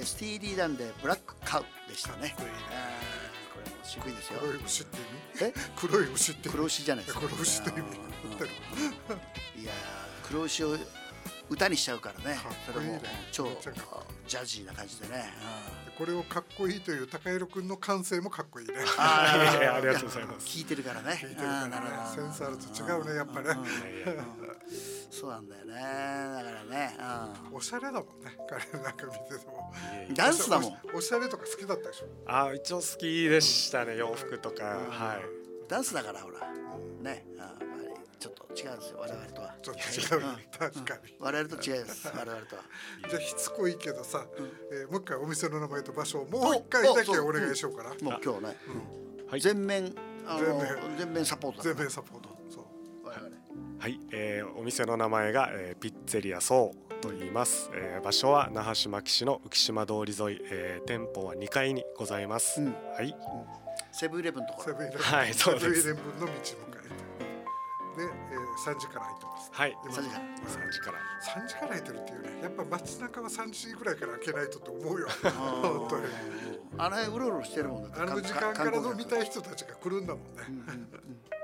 スティーリーなんでブラックカウでしたね。これも渋いですよ。 黒い牛って意味？黒い牛って意味？ 黒牛じゃないですか。 黒牛って意味。 いや黒牛を歌にしちゃうからね。それも超ジャジーな感じでね。 これをかっこいいという高弘くんの感性もかっこいいね。 ありがとうございます。 聞いてるからね。 聞いてるからね。センスあると違うねやっぱね。 そうなんだよね。だからね。 おしゃれだもんね。彼なんか見てても。 ダンスだもん。 おしゃれとか好きだったでしょ。 一応好きでしたね。洋服とか。はい。 ダンスだからほらね。ちょっと違うんですよ我々とは。 ちょっと違う。確かに。 我々と違います。我々とは。 じゃあしつこいけどさ、もう一回お店の名前と場所をもう一回だけお願いしようかな。 もう今日ね。全面サポート。 全面サポート。そう。 我々。 はい。お店の名前がピッツェリアソーと言います。場所は那覇市牧市の浮島通り沿い。店舗は2階にございます。はい。 セブンイレブンところ。 はい、そうです。 セブンイレブンの道向かいで、3時から開いてます。 はい。 3時から。 3時から開いてるっていうね。やっぱ街中は3時ぐらいから開けないとと思うよ。本当に。 あの辺うろうろしてるもんだって。 あの時間から飲みたい人たちが来るんだもんね。